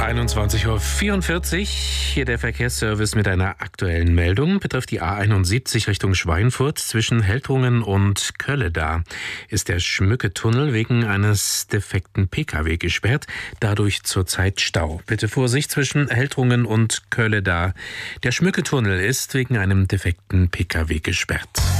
21:44 Uhr. Hier der Verkehrsservice mit einer aktuellen Meldung. Betrifft die A71 Richtung Schweinfurt zwischen Heltungen und Kölleda. Ist der Schmücketunnel wegen eines defekten Pkw gesperrt. Dadurch zurzeit Stau. Bitte Vorsicht zwischen Heltungen und Kölleda. Der Schmücketunnel ist wegen einem defekten Pkw gesperrt.